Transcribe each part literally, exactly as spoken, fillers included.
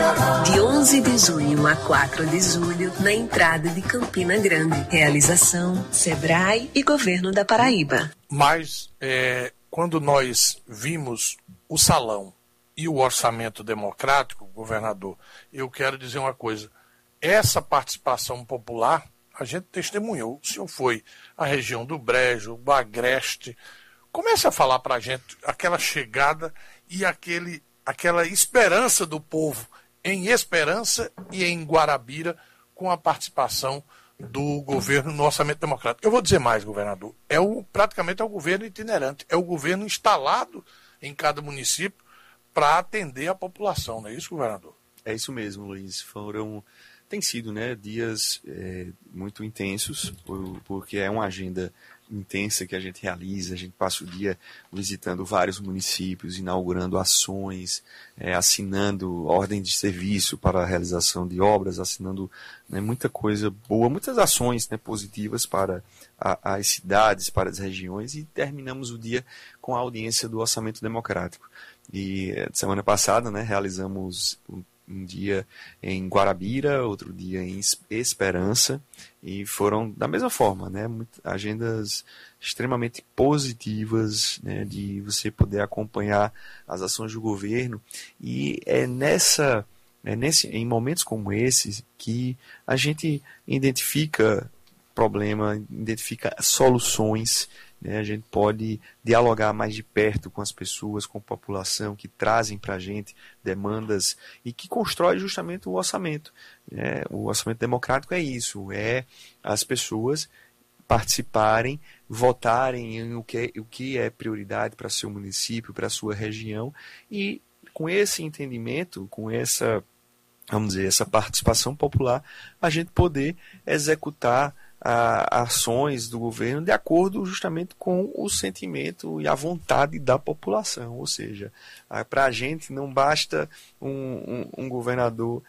De onze de junho a quatro de julho, na entrada de Campina Grande. Realização, Sebrae e Governo da Paraíba. Mas, é, quando nós vimos o salão e o orçamento democrático, governador, eu quero dizer uma coisa. Essa participação popular, a gente testemunhou. O senhor foi à região do Brejo, do Agreste. Comece a falar para a gente aquela chegada e aquele, aquela esperança do povo em Esperança e em Guarabira com a participação do governo no orçamento democrático. Eu vou dizer mais, governador. É o, praticamente é o governo itinerante, é o governo instalado em cada município para atender a população, não é isso, governador? É isso mesmo, Luiz. Foram, tem sido, né, dias é, muito intensos, por, porque é uma agenda intensa que a gente realiza. A gente passa o dia visitando vários municípios, inaugurando ações, é, assinando ordem de serviço para a realização de obras, assinando, né, muita coisa boa, muitas ações, né, positivas para a, as cidades, para as regiões, e terminamos o dia com a audiência do Orçamento Democrático. E semana passada, né, realizamos um, um dia em Guarabira, outro dia em Esperança, e foram da mesma forma, né, agendas extremamente positivas, né, de você poder acompanhar as ações do governo. E é nessa, é nesse, em momentos como esses que a gente identifica problema, identifica soluções, né, a gente pode dialogar mais de perto com as pessoas, com a população, que trazem para a gente demandas e que constrói justamente o orçamento. Né? O orçamento democrático é isso, é as pessoas participarem, votarem em o que é, o que é prioridade para seu município, para a sua região, e com esse entendimento, com essa, vamos dizer, essa participação popular, a gente poder executar a, ações do governo de acordo justamente com o sentimento e a vontade da população. Ou seja, para a gente não basta um, um, um governador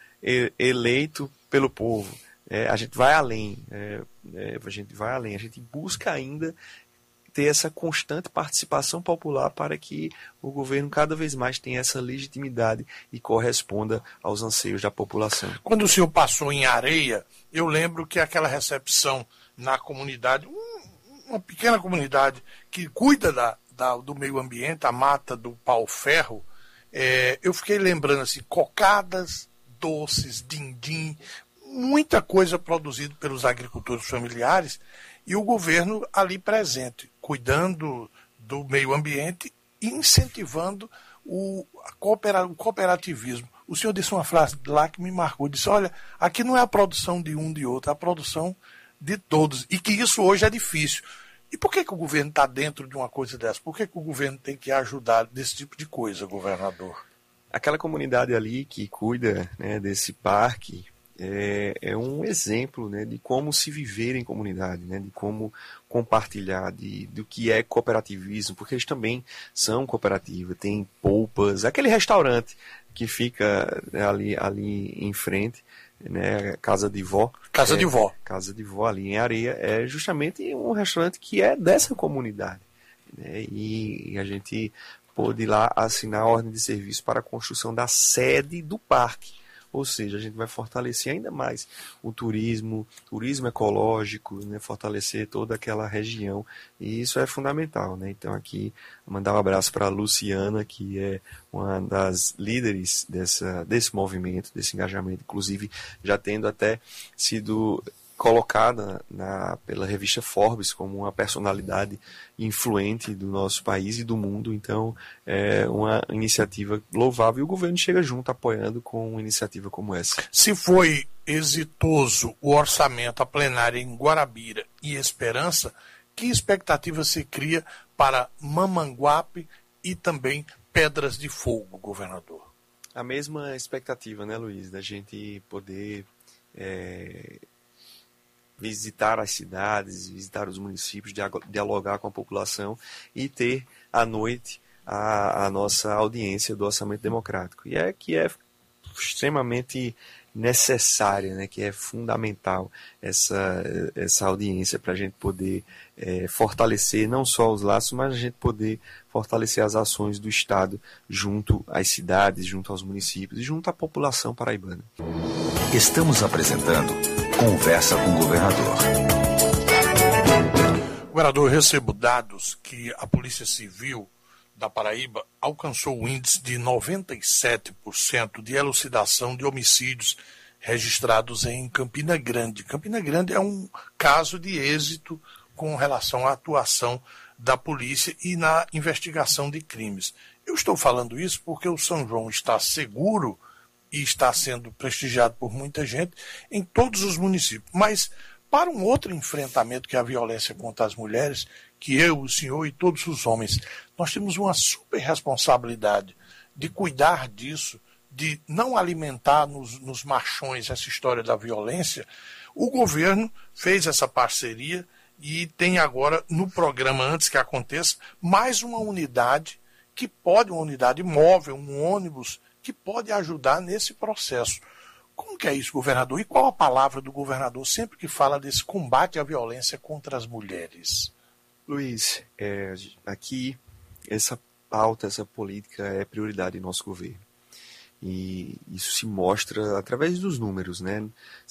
eleito pelo povo. É, a gente vai além, é, é, a gente vai além, a gente busca ainda ter essa constante participação popular para que o governo cada vez mais tenha essa legitimidade e corresponda aos anseios da população. Quando o senhor passou em Areia, eu lembro que aquela recepção na comunidade, uma pequena comunidade que cuida da, da, do meio ambiente, a Mata do Pau-Ferro, é, eu fiquei lembrando assim, cocadas, doces, dindim, muita coisa produzida pelos agricultores familiares e o governo ali presente, cuidando do meio ambiente e incentivando o, a coopera, o cooperativismo. O senhor disse uma frase lá que me marcou, disse, olha, aqui não é a produção de um de outro, é a produção de todos, e que isso hoje é difícil. E por que, que o governo está dentro de uma coisa dessa? Por que, que o governo tem que ajudar desse tipo de coisa, governador? Aquela comunidade ali que cuida, né, desse parque, É, é um exemplo, né, de como se viver em comunidade, né, de como compartilhar, de, do que é cooperativismo, porque eles também são cooperativa, tem polpas, aquele restaurante que fica ali, ali em frente, né, Casa de Vó. Casa é, de Vó. Casa de Vó, ali em Areia, é justamente um restaurante que é dessa comunidade. Né, e, e a gente pôde ir lá assinar a ordem de serviço para a construção da sede do parque. Ou seja, a gente vai fortalecer ainda mais o turismo, turismo ecológico, né, fortalecer toda aquela região, e isso é fundamental. Né? Então aqui, mandar um abraço para a Luciana, que é uma das líderes dessa, desse movimento, desse engajamento, inclusive já tendo até sido colocada na, pela revista Forbes como uma personalidade influente do nosso país e do mundo. Então é uma iniciativa louvável e o governo chega junto apoiando com uma iniciativa como essa. Se foi exitoso o orçamento, a plenária em Guarabira e Esperança, que expectativa se cria para Mamanguape e também Pedras de Fogo, governador? A mesma expectativa, né, Luiz, da gente poder é, visitar as cidades, visitar os municípios, dialogar com a população e ter à noite a, a nossa audiência do orçamento democrático. E é que é extremamente necessária, né, que é fundamental essa, essa audiência para a gente poder é, fortalecer não só os laços, mas a gente poder fortalecer as ações do Estado junto às cidades, junto aos municípios e junto à população paraibana. Estamos apresentando Conversa com o Governador. Governador, eu recebo dados que a Polícia Civil da Paraíba alcançou o índice de noventa e sete por cento de elucidação de homicídios registrados em Campina Grande. Campina Grande é um caso de êxito com relação à atuação da polícia e na investigação de crimes. Eu estou falando isso porque o São João está seguro e está sendo prestigiado por muita gente em todos os municípios. Mas para um outro enfrentamento que é a violência contra as mulheres, que eu, o senhor e todos os homens, nós temos uma super responsabilidade de cuidar disso, de não alimentar nos, nos machões essa história da violência. O governo fez essa parceria e tem agora, no programa Antes que Aconteça, mais uma unidade que pode, uma unidade móvel, um ônibus, que pode ajudar nesse processo. Como que é isso, governador? E qual a palavra do governador sempre que fala desse combate à violência contra as mulheres? Luiz, é, aqui essa pauta, essa política é prioridade em nosso governo. E isso se mostra através dos números, né?